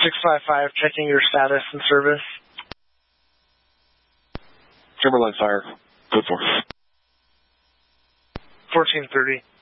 655, checking your status and service. Timberline Fire, code 4. 1430.